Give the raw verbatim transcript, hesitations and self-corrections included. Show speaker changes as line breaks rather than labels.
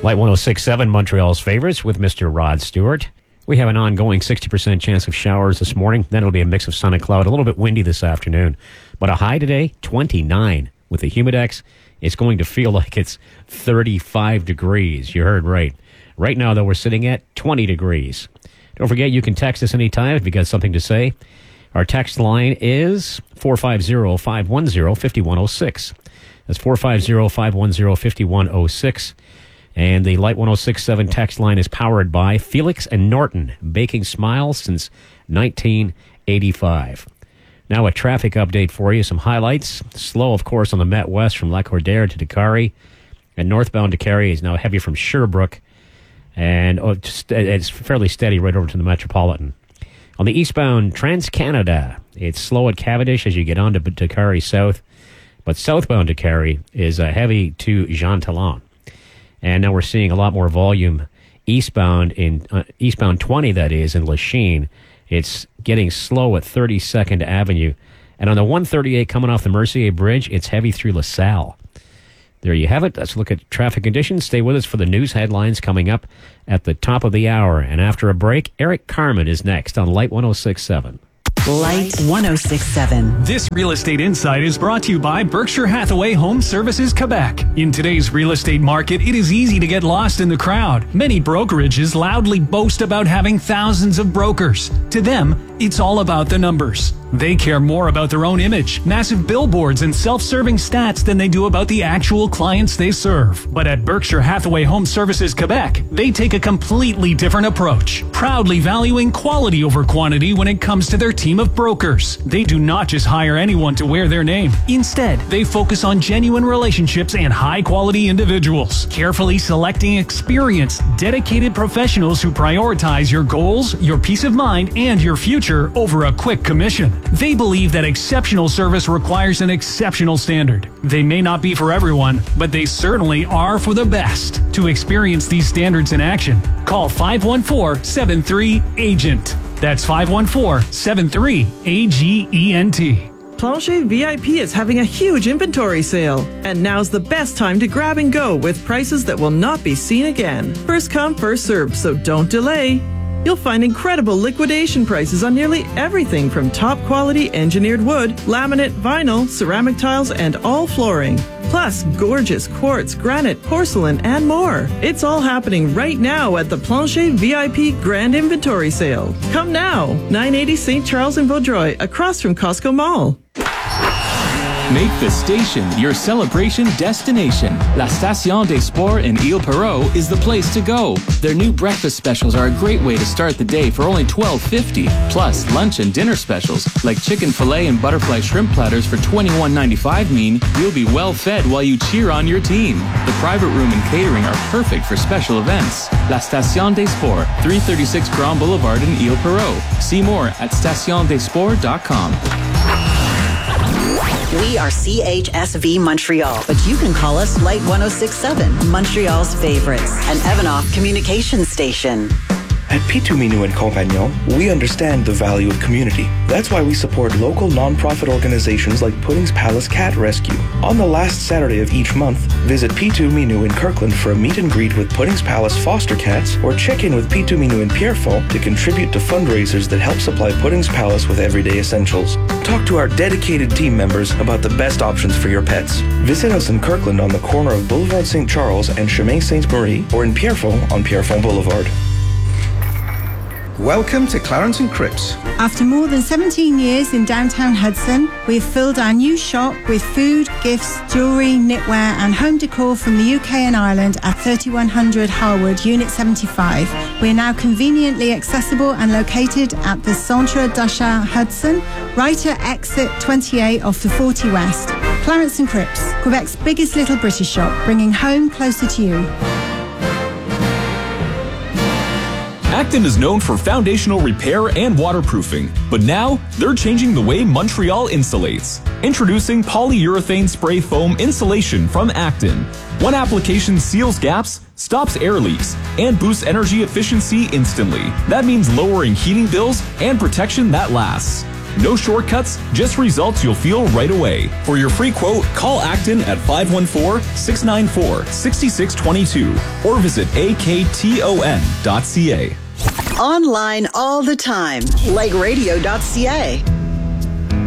Light one oh six point seven, Montreal's favorites with Mister Rod Stewart. We have an ongoing sixty percent chance of showers this morning. Then it'll be a mix of sun and cloud, a little bit windy this afternoon. But a high today, twenty-nine. With the Humidex, it's going to feel like it's thirty-five degrees. You heard right. Right now, though, we're sitting at twenty degrees. Don't forget, you can text us anytime if you got something to say. Our text line is four five zero, five one zero, five one zero six. That's four five zero, five one zero, five one zero six. And the Light one oh six point seven text line is powered by Felix and Norton, baking smiles since nineteen eighty-five. Now a traffic update for you. Some highlights. Slow, of course, on the Met West from Lacordaire to Dakari. And northbound Dakari is now heavy from Sherbrooke. And oh, just, it's fairly steady right over to the Metropolitan. On the eastbound Trans-Canada, it's slow at Cavendish as you get on to Dakari South. But southbound Dakari is uh, heavy to Jean Talon. And now we're seeing a lot more volume eastbound in uh, eastbound twenty, that is, in Lachine. It's getting slow at thirty-second Avenue. And on the one thirty-eight coming off the Mercier Bridge, it's heavy through LaSalle. There you have it. Let's look at traffic conditions. Stay with us for the news headlines coming up at the top of the hour. And after a break, Eric Carmen is next on Light one oh six point seven.
Light one oh six point seven.
This Real Estate Insight is brought to you by Berkshire Hathaway Home Services Quebec. In today's real estate market, it is easy to get lost in the crowd. Many brokerages loudly boast about having thousands of brokers. To them, it's all about the numbers. They care more about their own image, massive billboards, and self-serving stats than they do about the actual clients they serve. But at Berkshire Hathaway Home Services Quebec, they take a completely different approach, proudly valuing quality over quantity when it comes to their team of brokers. They do not just hire anyone to wear their name. Instead, they focus on genuine relationships and high-quality individuals, carefully selecting experienced, dedicated professionals who prioritize your goals, your peace of mind, and your future over a quick commission. They believe that exceptional service requires an exceptional standard. They may not be for everyone, but they certainly are for the best. To experience these standards in action, call five one four, seven three, A G E N T. That's five one four, seven three, A G E N T.
Plancher V I P is having a huge inventory sale, and now's the best time to grab and go with prices that will not be seen again. First come, first served, so don't delay. You'll find incredible liquidation prices on nearly everything from top quality engineered wood, laminate, vinyl, ceramic tiles, and all flooring. Plus, gorgeous quartz, granite, porcelain, and more. It's all happening right now at the Plancher V I P Grand Inventory Sale. Come now, nine eighty Saint Charles in Vaudreuil, across from Costco Mall.
Make the station your celebration destination. La Station des Sports in Ile Perrot is the place to go. Their new breakfast specials are a great way to start the day for only twelve fifty. Plus, lunch and dinner specials like chicken fillet and butterfly shrimp platters for twenty-one ninety-five mean you'll be well fed while you cheer on your team. The private room and catering are perfect for special events. La Station des Sports, three thirty-six Grand Boulevard in Ile Perrot. See more at station des sports dot com.
We are C H S V Montreal, but you can call us Light one oh six point seven, Montreal's favorites, an Evanoff communication station.
At Pitou Minou and Compagnon, we understand the value of community. That's why we support local non-profit organizations like Pudding's Palace Cat Rescue. On the last Saturday of each month, visit Pitou Minou in Kirkland for a meet and greet with Pudding's Palace foster cats, or check in with Pitou Minou in Pierrefonds to contribute to fundraisers that help supply Pudding's Palace with everyday essentials. Talk to our dedicated team members about the best options for your pets. Visit us in Kirkland on the corner of Boulevard Saint Charles and Chemin Sainte-Marie, or in Pierrefonds on Pierrefonds Boulevard.
Welcome to Clarence and Cripps.
After more than seventeen years in downtown Hudson, we've filled our new shop with food, gifts, jewellery, knitwear and home decor from the U K and Ireland at thirty-one hundred Harwood, Unit seventy-five. We're now conveniently accessible and located at the Centre d'Achat Hudson, right at exit twenty-eight off the forty West. Clarence and Cripps, Quebec's biggest little British shop, bringing home closer to you.
Acton is known for foundational repair and waterproofing, but now they're changing the way Montreal insulates. Introducing polyurethane spray foam insulation from Acton. One application seals gaps, stops air leaks, and boosts energy efficiency instantly. That means lowering heating bills and protection that lasts. No shortcuts, just results you'll feel right away. For your free quote, call Acton at five one four, six nine four, six six two two or visit A K T O N dot C A.
Online all the time. Like radio dot C A.